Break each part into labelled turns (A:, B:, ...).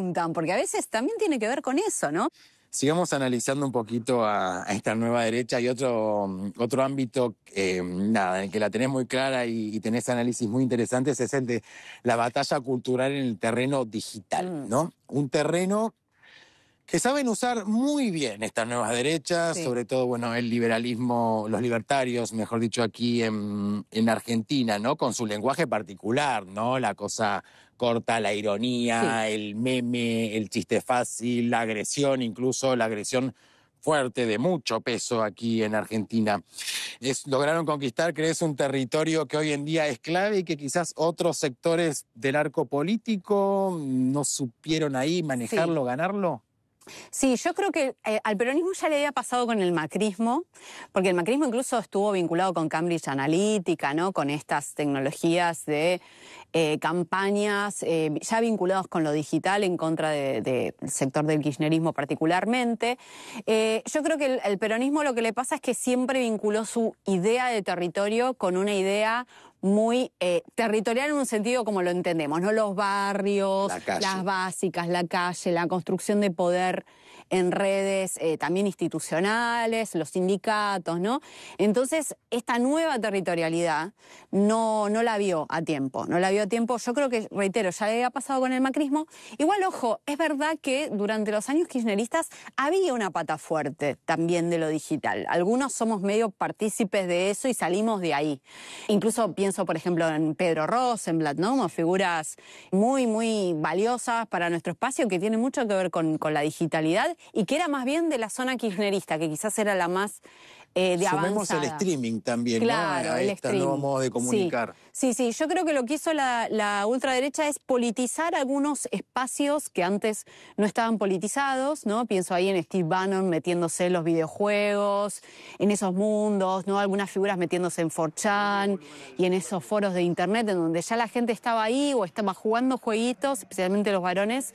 A: preguntan, porque a veces también tiene que ver con eso, ¿no?
B: Sigamos analizando un poquito a esta nueva derecha y otro ámbito, nada, en el que la tenés muy clara y tenés análisis muy interesantes, es el de la batalla cultural en el terreno digital, ¿no? Un terreno que saben usar muy bien estas nuevas derechas,
A: Sí.
B: sobre todo, bueno, el liberalismo, los libertarios, mejor dicho, aquí en Argentina, ¿no? Con su lenguaje particular, ¿no? La cosa corta, la ironía,
A: Sí.
B: el meme, el chiste fácil, la agresión, incluso la agresión fuerte, de mucho peso aquí en Argentina. Lograron conquistar, ¿crees?, un territorio que hoy en día es clave y que quizás otros sectores del arco político no supieron ahí manejarlo, ganarlo.
A: Sí, yo creo que al peronismo ya le había pasado con el macrismo, porque el macrismo incluso estuvo vinculado con Cambridge Analytica, ¿no? Con estas tecnologías de campañas ya vinculados con lo digital en contra del sector del kirchnerismo particularmente. Yo creo que el peronismo lo que le pasa es que siempre vinculó su idea de territorio con una idea muy territorial en un sentido como lo entendemos, ¿no? Los barrios, las básicas, la calle, la construcción de poder en redes también institucionales, los sindicatos, ¿no? Entonces, esta nueva territorialidad no la vio a tiempo, no la vio a tiempo. Yo creo que, reitero, ya le había pasado con el macrismo. Igual, ojo, es verdad que durante los años kirchneristas había una pata fuerte también de lo digital. Algunos somos medio partícipes de eso y salimos de ahí. Incluso pienso, por ejemplo, en Pedro Rosenblatt, ¿no? Como figuras muy, muy valiosas para nuestro espacio, que tienen mucho que ver con la digitalidad y que era más bien de la zona kirchnerista, que quizás era la más de
B: Sumemos
A: avanzada.
B: el streaming también,
A: Claro,
B: ¿no? A
A: el
B: este
A: streaming.
B: nuevo modo de comunicar.
A: Sí, yo creo que lo que hizo la ultraderecha es politizar algunos espacios que antes no estaban politizados, ¿no? Pienso ahí en Steve Bannon metiéndose en los videojuegos, en esos mundos, ¿no? Algunas figuras metiéndose en 4chan y en esos foros de internet en donde ya la gente estaba ahí o estaba jugando jueguitos, especialmente los varones,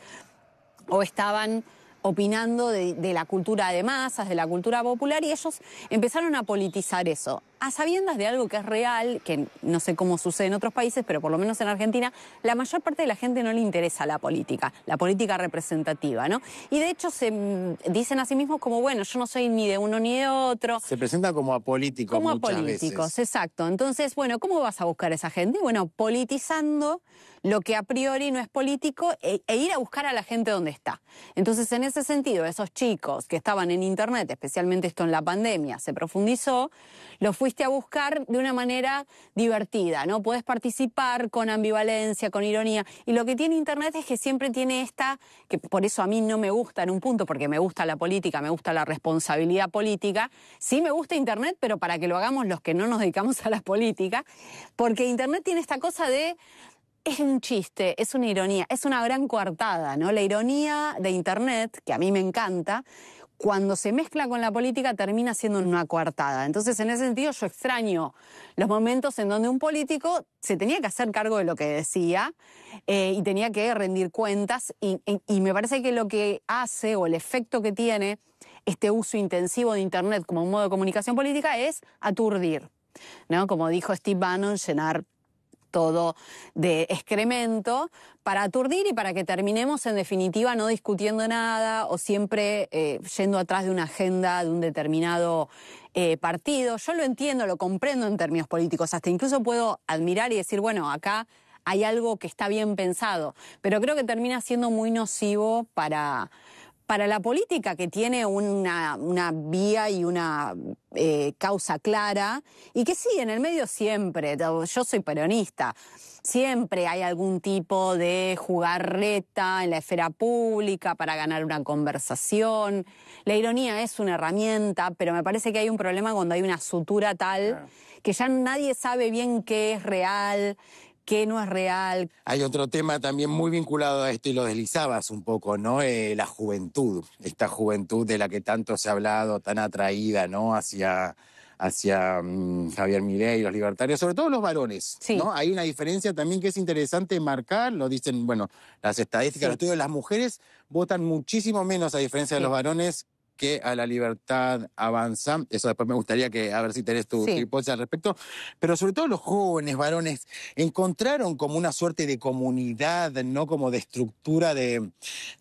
A: o estaban opinando de la cultura de masas, de la cultura popular, y ellos empezaron a politizar eso, a sabiendas de algo que es real, que no sé cómo sucede en otros países, pero por lo menos en Argentina, la mayor parte de la gente no le interesa la política representativa, ¿no? Y de hecho se dicen a sí mismos como, bueno, yo no soy ni de uno ni de otro.
B: Se presenta como apolíticos muchas veces.
A: Exacto. Entonces, bueno, ¿cómo vas a buscar a esa gente? Bueno, politizando lo que a priori no es político e ir a buscar a la gente donde está. Entonces, en ese sentido, esos chicos que estaban en internet, especialmente esto en la pandemia, se profundizó, los fuiste a buscar de una manera divertida, ¿no? Podés participar con ambivalencia, con ironía. Y lo que tiene internet es que siempre tiene esta, que por eso a mí no me gusta en un punto, porque me gusta la política, me gusta la responsabilidad política. Sí me gusta internet, pero para que lo hagamos los que no nos dedicamos a la política, porque internet tiene esta cosa de... Es un chiste, es una ironía, es una gran coartada, ¿no? La ironía de internet, que a mí me encanta, cuando se mezcla con la política termina siendo una coartada. Entonces, en ese sentido, yo extraño los momentos en donde un político se tenía que hacer cargo de lo que decía y tenía que rendir cuentas. Y me parece que lo que hace, o el efecto que tiene este uso intensivo de internet como un modo de comunicación política, es aturdir, ¿no? Como dijo Steve Bannon, llenar todo de excremento para aturdir y para que terminemos en definitiva no discutiendo nada o siempre yendo atrás de una agenda de un determinado partido. Yo lo entiendo, lo comprendo en términos políticos, hasta incluso puedo admirar y decir, bueno, acá hay algo que está bien pensado, pero creo que termina siendo muy nocivo para la política, que tiene una vía y una causa clara, y que sí, en el medio siempre, yo soy peronista, siempre hay algún tipo de jugarreta en la esfera pública para ganar una conversación. La ironía es una herramienta, pero me parece que hay un problema cuando hay una sutura tal que ya nadie sabe bien qué es real, qué no es real.
B: Hay otro tema también muy vinculado a esto y lo deslizabas un poco, ¿no? La juventud, esta juventud de la que tanto se ha hablado, tan atraída, ¿no? Hacia Javier Milei y los libertarios, sobre todo los varones,
A: Sí.
B: ¿no? Hay una diferencia también que es interesante marcar, lo dicen, bueno, las estadísticas, los estudios, las mujeres votan muchísimo menos a diferencia de los varones que a la Libertad Avanza. Eso después me gustaría a ver si tenés tu hipótesis al respecto. Pero sobre todo los jóvenes varones encontraron como una suerte de comunidad, ¿no? Como de estructura de